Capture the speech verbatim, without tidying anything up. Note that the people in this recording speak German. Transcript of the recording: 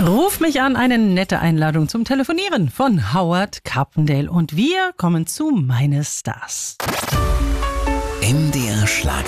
Ruf mich an, eine nette Einladung zum Telefonieren von Howard Carpendale. Und wir kommen zu meine Stars. M D R Schlager.